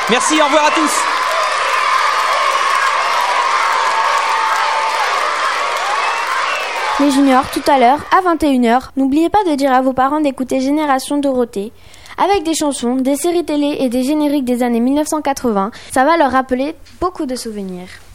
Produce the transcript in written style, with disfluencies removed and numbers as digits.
Merci, au revoir à tous. Les juniors, tout à l'heure, à 21h, n'oubliez pas de dire à vos parents d'écouter Génération Dorothée. Avec des chansons, des séries télé et des génériques des années 1980, ça va leur rappeler beaucoup de souvenirs.